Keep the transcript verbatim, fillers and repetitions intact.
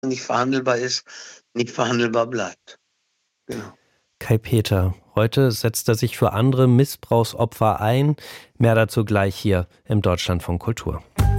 nicht verhandelbar ist, nicht verhandelbar bleibt. Genau. Kai Peter, heute setzt er sich für andere Missbrauchsopfer ein. Mehr dazu gleich hier im Deutschlandfunk Kultur.